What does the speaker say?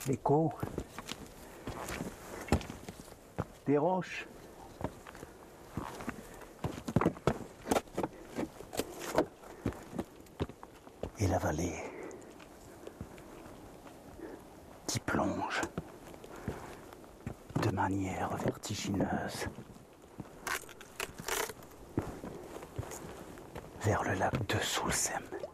l'écho des roches. Et la vallée qui plonge de manière vertigineuse vers le lac de Soulsem.